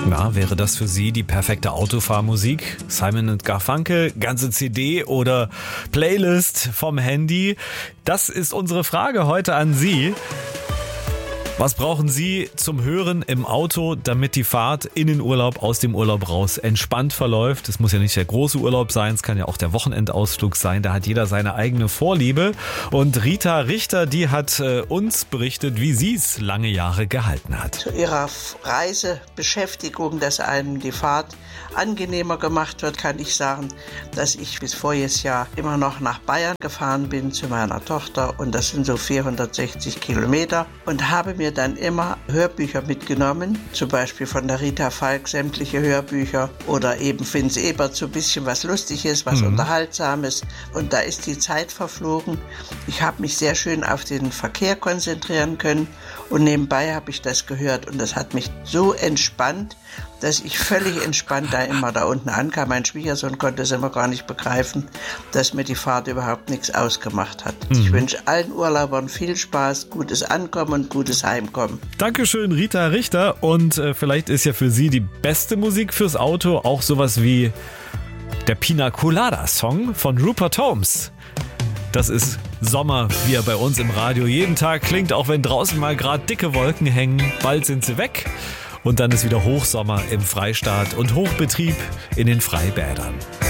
Na, wäre das für Sie die perfekte Autofahrmusik? Simon & Garfunkel, ganze CD oder Playlist vom Handy? Das ist unsere Frage heute an Sie. Was brauchen Sie zum Hören im Auto, damit die Fahrt in den Urlaub, aus dem Urlaub raus entspannt verläuft? Es muss ja nicht der große Urlaub sein, es kann ja auch der Wochenendausflug sein. Da hat jeder seine eigene Vorliebe. Und Rita Richter, die hat uns berichtet, wie sie es lange Jahre gehalten hat. Zu ihrer Reisebeschäftigung, dass einem die Fahrt angenehmer gemacht wird, kann ich sagen, dass ich bis voriges Jahr immer noch nach Bayern gefahren bin zu meiner Tochter. Und das sind so 460 Kilometer. Und habe mir dann immer Hörbücher mitgenommen, zum Beispiel von der Rita Falk sämtliche Hörbücher oder eben Vince Ebert so ein bisschen was Lustiges, was Unterhaltsames, und da ist die Zeit verflogen. Ich habe mich sehr schön auf den Verkehr konzentrieren können und nebenbei habe ich das gehört und das hat mich so entspannt, dass ich völlig entspannt da immer da unten ankam. Mein Schwiegersohn konnte es immer gar nicht begreifen, dass mir die Fahrt überhaupt nichts ausgemacht hat. Ich wünsche allen Urlaubern viel Spaß, gutes Ankommen und gutes Heimkommen. Dankeschön, Rita Richter. Und vielleicht ist ja für Sie die beste Musik fürs Auto auch sowas wie der Pina Colada Song von Rupert Holmes. Das ist Sommer, wie er bei uns im Radio jeden Tag klingt, auch wenn draußen mal gerade dicke Wolken hängen. Bald sind sie weg. Und dann ist wieder Hochsommer im Freistaat und Hochbetrieb in den Freibädern.